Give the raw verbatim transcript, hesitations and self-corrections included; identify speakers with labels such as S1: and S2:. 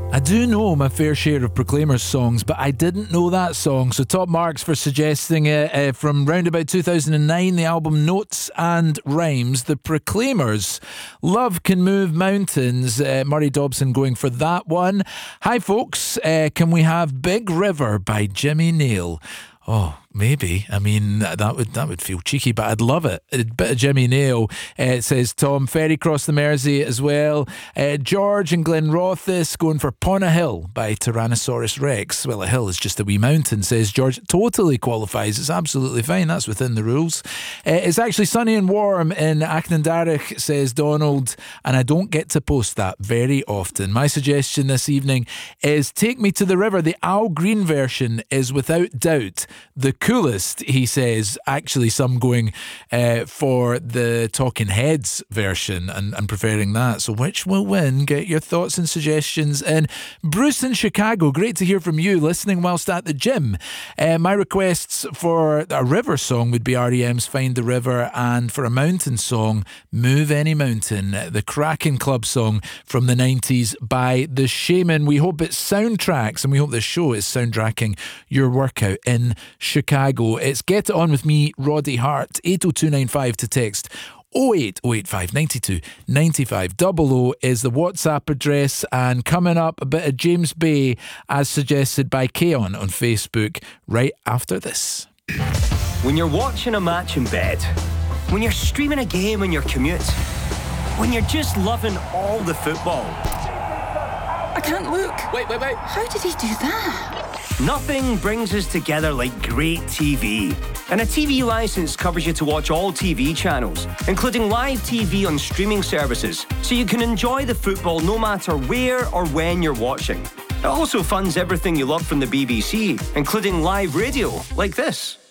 S1: I do know my fair share of Proclaimers songs, but I didn't know that song. So top marks for suggesting it. Uh, from round about two thousand nine, the album Notes and Rhymes, the Proclaimers. Love Can Move Mountains. Uh, Murray Dobson going for that one. Hi folks, uh, can we have Big River by Jimmy Nail? Oh, maybe. I mean, that would that would feel cheeky, but I'd love it. A bit of Jimmy Nail. Uh, it says Tom. Ferry Cross the Mersey as well. Uh, George and Glenrothes going for Pon a Hill by Tyrannosaurus Rex. Well, a hill is just a wee mountain, says George. Totally qualifies. It's absolutely fine. That's within the rules. Uh, it's actually sunny and warm in Achnandarich, says Donald, and I don't get to post that very often. My suggestion this evening is Take Me to the River. The Al Green version is without doubt the coolest, he says. Actually, some going uh, for the Talking Heads version and, and preferring that. So which will win? Get your thoughts and suggestions in. Bruce in Chicago, great to hear from you, listening whilst at the gym. Uh, my requests for a river song would be R E M's Find the River, and for a mountain song, Move Any Mountain, the Kraken Club song from the nineties by The Shaman. We hope it soundtracks, and we hope this show is soundtracking your workout in Chicago. It's Get It On With Me, Roddy Hart. Eight oh two nine five to text. oh eight oh eight five nine two nine five double oh is the WhatsApp address. And coming up, a bit of James Bay as suggested by Keon on Facebook right after this.
S2: When you're watching a match in bed, when you're streaming a game on your commute, when you're just loving all the football.
S3: I can't look.
S2: Wait, wait, wait.
S3: How did he do that?
S2: Nothing brings us together like great T V. And a T V licence covers you to watch all T V channels, including live T V on streaming services, so you can enjoy the football no matter where or when you're watching. It also funds everything you love from the B B C, including live radio, like this.